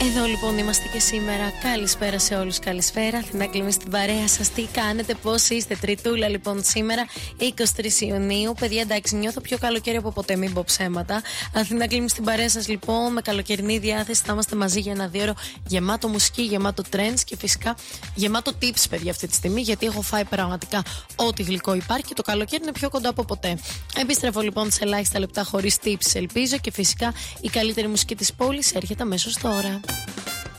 Εδώ λοιπόν είμαστε και σήμερα. Καλησπέρα σε όλους, καλησπέρα. Αθηνά Κλίμη στην παρέα σας. Τι κάνετε, πώς είστε? Τριτούλα λοιπόν σήμερα, 23 Ιουνίου. Παιδιά, εντάξει, νιώθω πιο καλοκαίρι από ποτέ, μην πω ψέματα. Αθηνά Κλίμη στην παρέα σας λοιπόν, με καλοκαιρινή διάθεση. Θα είμαστε μαζί για ένα 2 ώρο γεμάτο μουσική, γεμάτο trends και φυσικά γεμάτο tips, παιδιά, αυτή τη στιγμή. Γιατί έχω φάει πραγματικά ό,τι γλυκό υπάρχει και το καλοκαίρι είναι πιο κοντά από ποτέ. Επιστρέφω λοιπόν σε ελάχιστα λεπτά χωρίς tips, ελπίζω, και φυσικά η καλύτερη μουσική της πόλης έρχεται αμέσως τώρα.